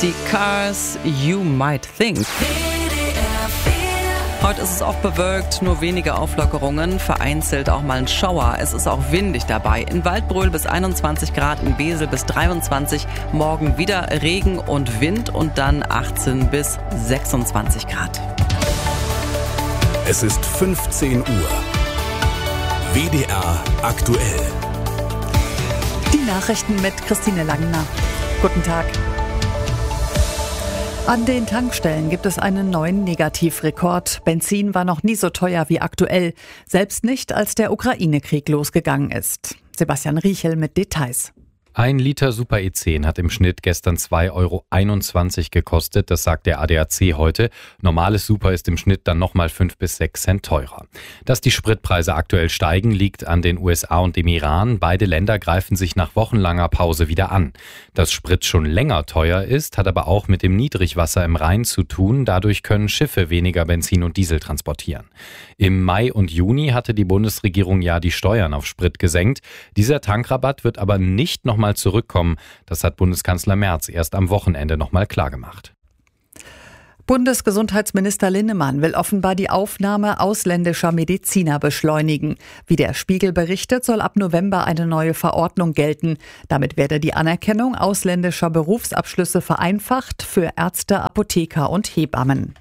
die Cars You Might Think. Heute ist es oft bewölkt, nur wenige Auflockerungen, vereinzelt auch mal ein Schauer. Es ist auch windig dabei. In Waldbröl bis 21 Grad, in Wesel bis 23. Morgen wieder Regen und Wind und dann 18 bis 26 Grad. Es ist 15 Uhr. WDR aktuell. Die Nachrichten mit Christine Langner. Guten Tag. An den Tankstellen gibt es einen neuen Negativrekord. Benzin war noch nie so teuer wie aktuell. Selbst nicht, als der Ukraine-Krieg losgegangen ist. Sebastian Riechel mit Details. 1 Liter Super E10 hat im Schnitt gestern 2,21 € gekostet, das sagt der ADAC heute. Normales Super ist im Schnitt dann nochmal 5 bis 6 Cent teurer. Dass die Spritpreise aktuell steigen, liegt an den USA und dem Iran. Beide Länder greifen sich nach wochenlanger Pause wieder an. Dass Sprit schon länger teuer ist, hat aber auch mit dem Niedrigwasser im Rhein zu tun. Dadurch können Schiffe weniger Benzin und Diesel transportieren. Im Mai und Juni hatte die Bundesregierung ja die Steuern auf Sprit gesenkt. Dieser Tankrabatt wird aber nicht nochmal zurückkommen. Das hat Bundeskanzler Merz erst am Wochenende nochmal klargemacht. Bundesgesundheitsminister Linnemann will offenbar die Aufnahme ausländischer Mediziner beschleunigen. Wie der Spiegel berichtet, soll ab November eine neue Verordnung gelten. Damit werde die Anerkennung ausländischer Berufsabschlüsse vereinfacht für Ärzte, Apotheker und Hebammen.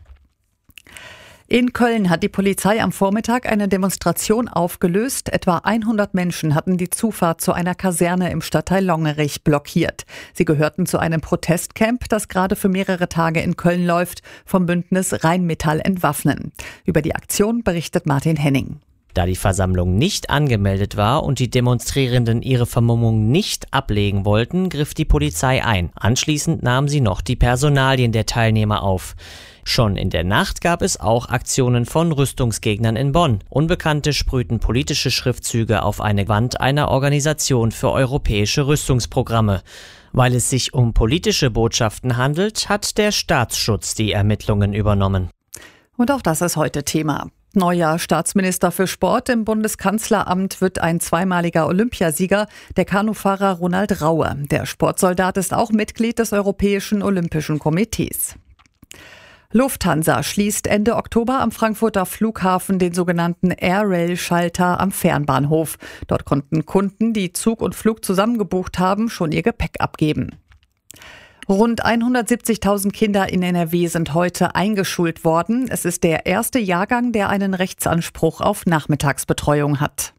In Köln hat die Polizei am Vormittag eine Demonstration aufgelöst. Etwa 100 Menschen hatten die Zufahrt zu einer Kaserne im Stadtteil Longerich blockiert. Sie gehörten zu einem Protestcamp, das gerade für mehrere Tage in Köln läuft, vom Bündnis Rheinmetall entwaffnen. Über die Aktion berichtet Martin Henning. Da die Versammlung nicht angemeldet war und die Demonstrierenden ihre Vermummung nicht ablegen wollten, griff die Polizei ein. Anschließend nahm sie noch die Personalien der Teilnehmer auf. Schon in der Nacht gab es auch Aktionen von Rüstungsgegnern in Bonn. Unbekannte sprühten politische Schriftzüge auf eine Wand einer Organisation für europäische Rüstungsprogramme. Weil es sich um politische Botschaften handelt, hat der Staatsschutz die Ermittlungen übernommen. Und auch das ist heute Thema. Neuer Staatsminister für Sport im Bundeskanzleramt wird ein zweimaliger Olympiasieger, der Kanufahrer Ronald Raue. Der Sportsoldat ist auch Mitglied des Europäischen Olympischen Komitees. Lufthansa schließt Ende Oktober am Frankfurter Flughafen den sogenannten Air-Rail-Schalter am Fernbahnhof. Dort konnten Kunden, die Zug und Flug zusammengebucht haben, schon ihr Gepäck abgeben. Rund 170.000 Kinder in NRW sind heute eingeschult worden. Es ist der erste Jahrgang, der einen Rechtsanspruch auf Nachmittagsbetreuung hat.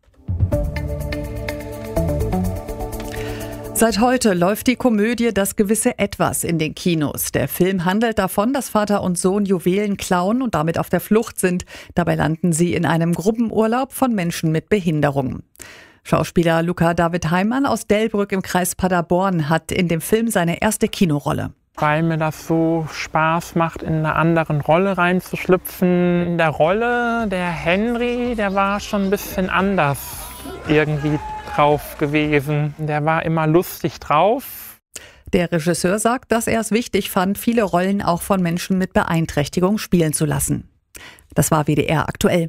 Seit heute läuft die Komödie Das gewisse Etwas in den Kinos. Der Film handelt davon, dass Vater und Sohn Juwelen klauen und damit auf der Flucht sind. Dabei landen sie in einem Gruppenurlaub von Menschen mit Behinderung. Schauspieler Luca David Heimann aus Delbrück im Kreis Paderborn hat in dem Film seine erste Kinorolle. Weil mir das so Spaß macht, in eine andere Rolle reinzuschlüpfen. In der Rolle, der Henry, der war schon ein bisschen anders irgendwie drauf gewesen. Der war immer lustig drauf. Der Regisseur sagt, dass er es wichtig fand, viele Rollen auch von Menschen mit Beeinträchtigung spielen zu lassen. Das war WDR aktuell.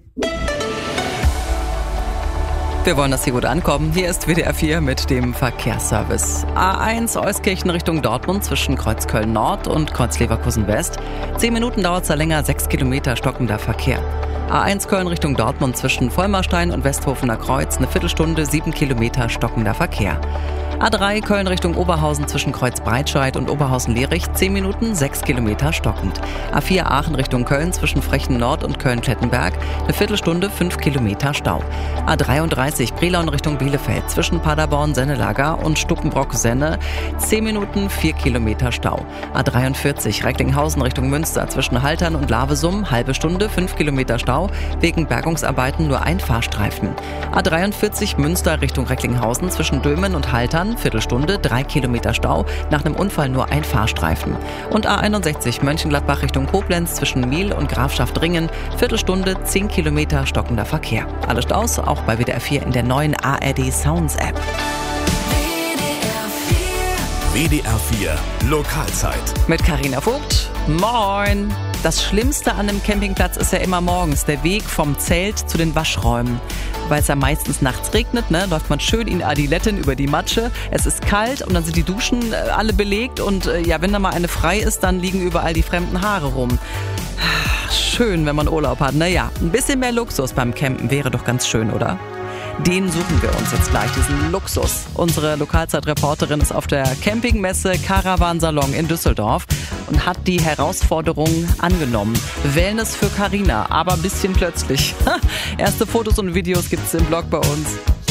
Wir wollen, dass Sie gut ankommen. Hier ist WDR 4 mit dem Verkehrsservice. A1 Euskirchen Richtung Dortmund zwischen Kreuz Köln Nord und Kreuz Leverkusen West. 10 Minuten dauert es da länger, 6 Kilometer stockender Verkehr. A1 Köln Richtung Dortmund zwischen Vollmarstein und Westhofener Kreuz, eine Viertelstunde, 7 Kilometer stockender Verkehr. A3 Köln Richtung Oberhausen zwischen Kreuz Breitscheid und Oberhausen-Lierich, 10 Minuten, 6 Kilometer stockend. A4 Aachen Richtung Köln zwischen Frechen Nord und Köln-Klettenberg, eine Viertelstunde, 5 Kilometer Stau. A33 Brilon Richtung Bielefeld zwischen Paderborn-Sennelager und Stuppenbrock-Senne, 10 Minuten, 4 Kilometer Stau. A43 Recklinghausen Richtung Münster zwischen Haltern und Lavesum, halbe Stunde, 5 Kilometer Stau, wegen Bergungsarbeiten nur ein Fahrstreifen. A43 Münster Richtung Recklinghausen zwischen Dömen und Haltern, Viertelstunde, 3 Kilometer Stau, nach einem Unfall nur ein Fahrstreifen. Und A61 Mönchengladbach Richtung Koblenz zwischen Miel und Grafschaft-Ringen, Viertelstunde, 10 Kilometer stockender Verkehr. Alle Staus auch bei WDR 4 in der neuen ARD Sounds App. WDR 4 Lokalzeit. Mit Carina Vogt. Moin. Das Schlimmste an einem Campingplatz ist ja immer morgens der Weg vom Zelt zu den Waschräumen. Weil es ja meistens nachts regnet, läuft man schön in Adiletten über die Matsche. Es ist kalt und dann sind die Duschen alle belegt. Und wenn da mal eine frei ist, dann liegen überall die fremden Haare rum. Schön, wenn man Urlaub hat. Naja, ein bisschen mehr Luxus beim Campen wäre doch ganz schön, oder? Den suchen wir uns jetzt gleich, diesen Luxus. Unsere Lokalzeitreporterin ist auf der Campingmesse Caravan Salon in Düsseldorf und hat die Herausforderung angenommen. Wellness für Carina, aber ein bisschen plötzlich. Erste Fotos und Videos gibt's im Blog bei uns.